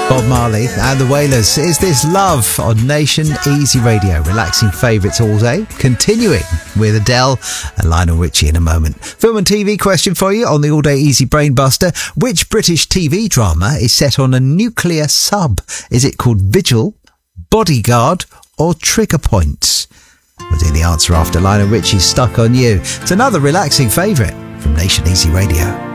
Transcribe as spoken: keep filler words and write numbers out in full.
Bob Marley and the Wailers. Is This Love on Nation Easy Radio? Relaxing favourites all day. Continuing with Adele and Lionel Richie in a moment. Film and T V question for you on the All Day Easy Brain Buster. Which British T V drama is set on a nuclear sub? Is it called Vigil, Bodyguard or Trigger Points? We'll do the answer after Lionel Richie's Stuck on You. It's another relaxing favourite from Nation Easy Radio.